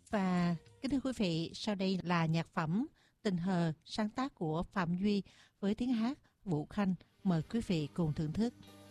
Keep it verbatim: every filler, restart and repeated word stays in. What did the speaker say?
Và kính thưa quý vị, sau đây là nhạc phẩm Tình Hờ sáng tác của Phạm Duy với tiếng hát Vũ Khanh. Mời quý vị cùng thưởng thức.